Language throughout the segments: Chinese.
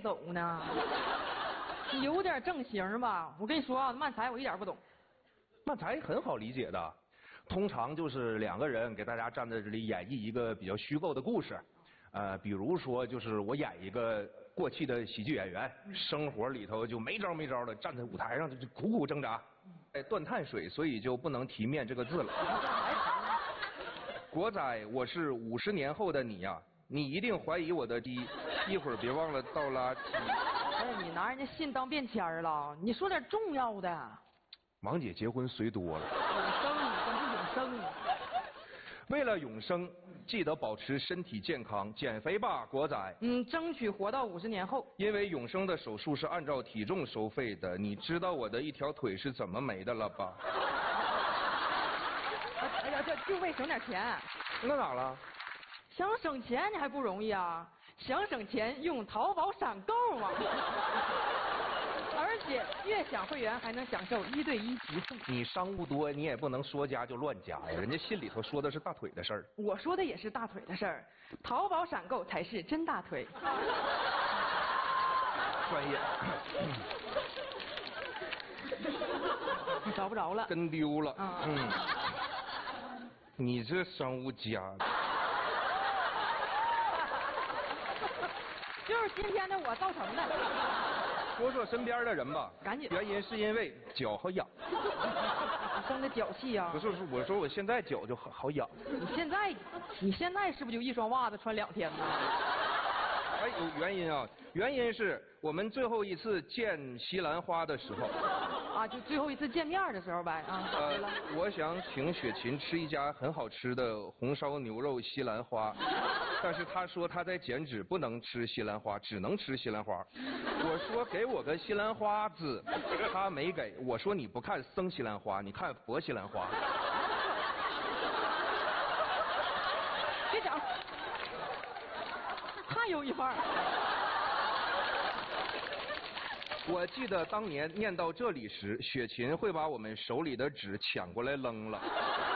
走呢？你有点正形吧？我跟你说啊，漫才我一点不懂。 漫才很好理解的，通常就是两个人给大家站在这里演绎一个比较虚构的故事。比如说就是我演一个过气的喜剧演员，生活里头就没招没招的，站在舞台上就苦苦挣扎，断碳水，所以就不能提面这个字了。国仔，我是50年后的你呀，你一定怀疑我的鸡，一会儿别忘了倒垃圾。 哎，你拿人家信当便签了，你说点重要的。 芒姐结婚随多了。 永生，这是永生。 为了永生，记得保持身体健康，减肥吧，国仔。 争取活到50年后。 因为永生的手术是按照体重收费的，你知道我的一条腿是怎么没的了吧？ 哎呀，这就为省点钱。 那咋了？ 想省钱你还不容易啊？想省钱用淘宝闪购啊！而且悦享会员还能享受1对1极送。 你商务多，你也不能说加就乱加呀，人家信里头说的是大腿的事儿。 我说的也是大腿的事儿，淘宝闪购才是真大腿。 专业。 你找不着了？ 跟丢了。你这商务加。 就是今天的我造成的。 说说身边的人吧， 赶紧。 原因是因为脚好痒。 生的脚气啊？ 不是，我说我现在脚就好痒。 你现在是不是就一双袜子穿2天呢？ 哎，有原因啊，原因是我们最后一次见西兰花的时候。 啊，就最后一次见面的时候呗啊。 我想请雪琴吃一家很好吃的红烧牛肉西兰花，但是她说她在减脂，不能吃西兰花，只能吃西兰花。我说给我个西兰花籽，她没给。我说你不看生西兰花，你看佛西兰花。 别讲，太有一范儿。 我记得当年念到这里时，雪琴会把我们手里的纸抢过来扔了。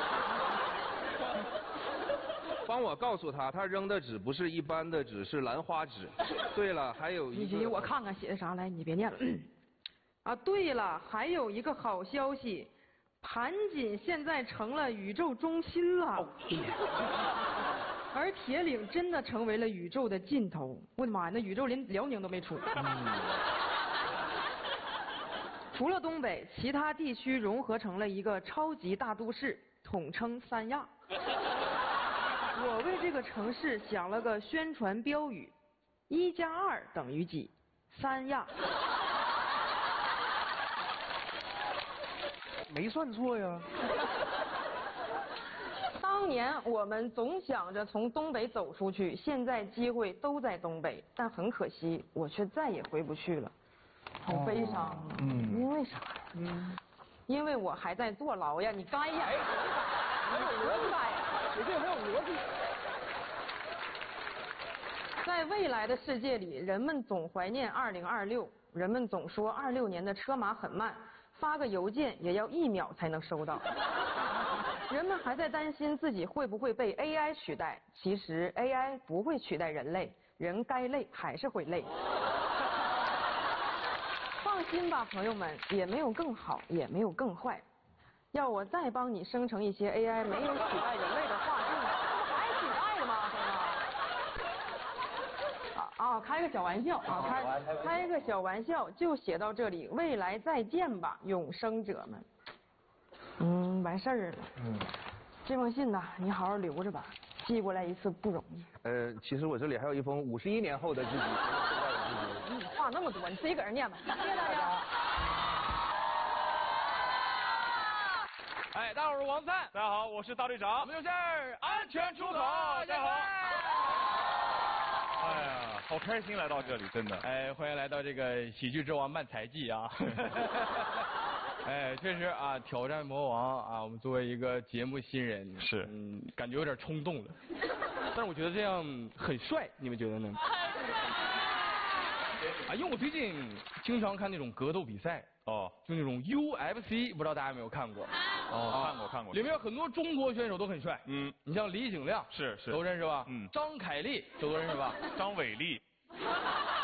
帮我告诉他，他扔的纸不是一般的纸，是兰花指。对了，还有一个， 我看看写的啥来，你别念了。啊，对了，还有一个好消息，盘锦现在成了宇宙中心了。而铁岭真的成为了宇宙的尽头。我的妈呀，那宇宙连辽宁都没出。除了东北，其他地区融合成了一个超级大都市，统称三亚。我为这个城市想了个宣传标语：1+2等于几？三亚。 没算错呀。 当年我们总想着从东北走出去，现在机会都在东北，但很可惜，我却再也回不去了。好悲伤。因为啥呀？因为我还在坐牢呀！你该呀！没有逻辑呀！你这没有逻辑。在未来的世界里，人们总怀念2026，人们总说26年的车马很慢，发个邮件也要1秒才能收到。人们还在担心自己会不会被 AI 取代，其实 AI 不会取代人类，人该累还是会累。放心吧，朋友们，也没有更好，也没有更坏。要我再帮你生成一些 AI 没有取代人类的话术，这不还取代了吗？开个小玩笑啊，开个小玩笑，就写到这里，未来再见吧，永生者们。完事儿了。这封信呢，你好好留着吧，寄过来一次不容易。 其实我这里还有一封51年后的自己。 你话那么多，你自己搁这念吧。谢谢大家。 哎，大家好，我是王灿。大家好，我是大队长。我们就是安全出口。大家好。哎呀，好开心来到这里，真的。哎，欢迎来到这个喜剧之王漫才记啊。哎，确实啊，挑战魔王啊，我们作为一个节目新人，是，感觉有点冲动了。但是我觉得这样很帅，你们觉得呢？啊，因为我最近经常看那种格斗比赛，就那种 UFC， 不知道大家有没有看过？看过。里面有很多中国选手都很帅，你像李景亮是都认识吧？张凯丽这都认识吧？张伟丽。